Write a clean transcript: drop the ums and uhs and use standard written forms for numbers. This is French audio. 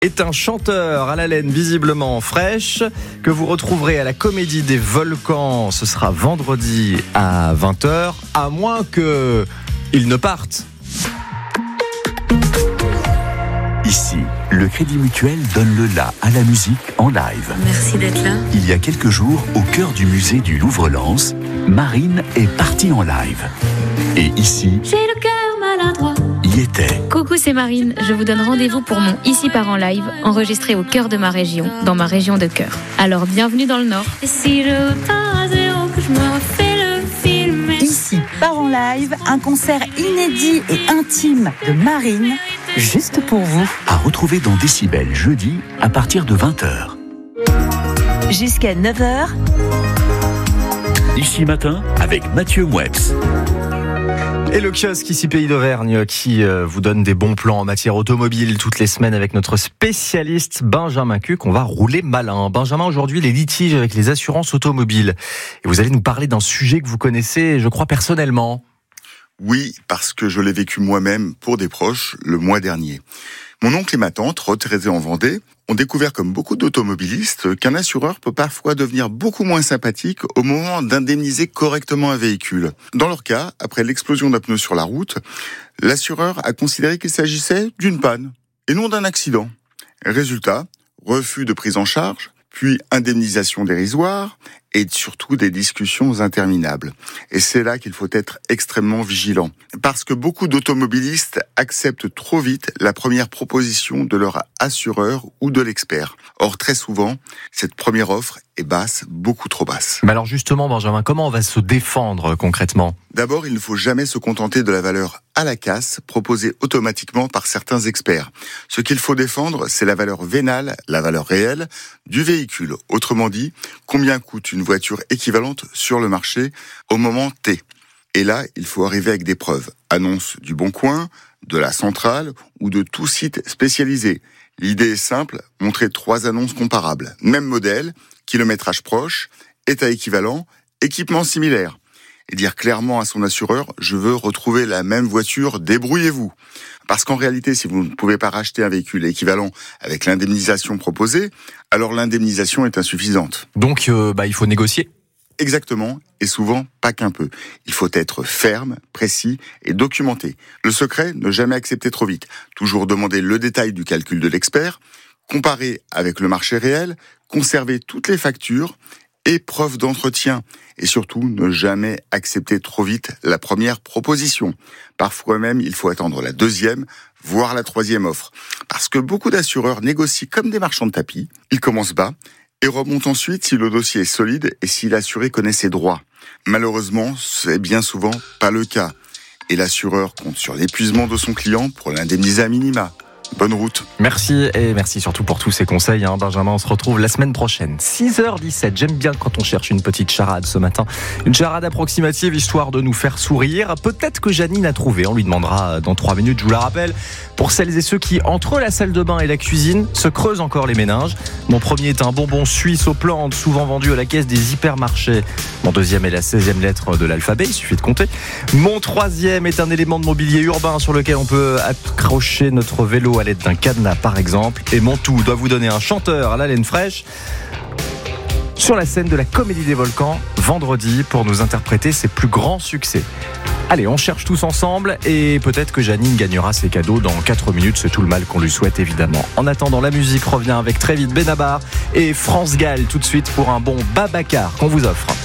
Est un chanteur à la laine visiblement fraîche que vous retrouverez à la Comédie des Volcans. Ce sera vendredi à 20h, à moins que il ne parte. Ici, le Crédit Mutuel donne le la à la musique en live. Merci d'être là. Il y a quelques jours, au cœur du musée du Louvre-Lens, Marine est partie en live. Et ici, J'ai le cœur maladroit. y était. Coucou, c'est Marine. Je vous donne rendez-vous pour mon Ici part en live, enregistré au cœur de ma région, dans ma région de cœur. Alors, bienvenue dans le Nord. Et si je repars à zéro, que je me refais le film. Ici part en live, un concert inédit et intime de Marine, juste pour vous. À retrouver dans Décibel jeudi à partir de 20h. Jusqu'à 9h, Ici matin avec Mathieu Moueps. Et le kiosque ici Pays d'Auvergne qui vous donne des bons plans en matière automobile toutes les semaines avec notre spécialiste Benjamin Cuc. On va rouler malin. Benjamin, aujourd'hui, les litiges avec les assurances automobiles. Et vous allez nous parler d'un sujet que vous connaissez, je crois, personnellement. Oui, parce que je l'ai vécu moi-même pour des proches le mois dernier. Mon oncle et ma tante, retraités en Vendée, ont découvert, comme beaucoup d'automobilistes, qu'un assureur peut parfois devenir beaucoup moins sympathique au moment d'indemniser correctement un véhicule. Dans leur cas, après l'explosion d'un pneu sur la route, l'assureur a considéré qu'il s'agissait d'une panne et non d'un accident. Résultat, refus de prise en charge, puis indemnisation dérisoire et surtout des discussions interminables. Et c'est là qu'il faut être extrêmement vigilant. Parce que beaucoup d'automobilistes acceptent trop vite la première proposition de leur assureur ou de l'expert. Or, très souvent, cette première offre est basse, beaucoup trop basse. Mais alors justement, Benjamin, comment on va se défendre concrètement ? D'abord, il ne faut jamais se contenter de la valeur à la casse proposée automatiquement par certains experts. Ce qu'il faut défendre, c'est la valeur vénale, la valeur réelle du véhicule. Autrement dit, combien coûte une voiture équivalente sur le marché au moment T. Et là, il faut arriver avec des preuves. Annonce du Bon Coin, de la Centrale ou de tout site spécialisé. L'idée est simple, montrer 3 annonces comparables. Même modèle, kilométrage proche, état équivalent, équipement similaire. Et dire clairement à son assureur, je veux retrouver la même voiture, débrouillez-vous. Parce qu'en réalité, si vous ne pouvez pas racheter un véhicule équivalent avec l'indemnisation proposée, alors l'indemnisation est insuffisante. Donc, il faut négocier. Exactement, et souvent pas qu'un peu. Il faut être ferme, précis et documenté. Le secret, ne jamais accepter trop vite. Toujours demander le détail du calcul de l'expert, comparer avec le marché réel, conserver toutes les factures et preuves d'entretien. Et surtout, ne jamais accepter trop vite la première proposition. Parfois même, il faut attendre la 2e, voire la 3e offre. Parce que beaucoup d'assureurs négocient comme des marchands de tapis. Ils commencent bas et remontent ensuite si le dossier est solide et si l'assuré connaît ses droits. Malheureusement, c'est bien souvent pas le cas. Et l'assureur compte sur l'épuisement de son client pour l'indemniser à minima. Bonne route. Merci et merci surtout pour tous ces conseils, Benjamin. On se retrouve la semaine prochaine, 6h17. J'aime bien quand on cherche une petite charade ce matin. Une charade approximative histoire de nous faire sourire. Peut-être que Janine a trouvé. On lui demandera dans 3 minutes, je vous la rappelle. Pour celles et ceux qui, entre la salle de bain et la cuisine, se creusent encore les méninges. Mon premier est un bonbon suisse aux plantes, souvent vendu à la caisse des hypermarchés. Mon deuxième est la 16e lettre de l'alphabet, il suffit de compter. Mon troisième est un élément de mobilier urbain sur lequel on peut accrocher notre vélo à l'aide d'un cadenas par exemple. Et mon tout doit vous donner un chanteur à la laine fraîche sur la scène de la Comédie des Volcans vendredi pour nous interpréter ses plus grands succès. Allez, on cherche tous ensemble et peut-être que Janine gagnera ses cadeaux dans 4 minutes, c'est tout le mal qu'on lui souhaite évidemment. En attendant, la musique revient avec très vite Benabar et France Gall tout de suite pour un bon Babacar qu'on vous offre.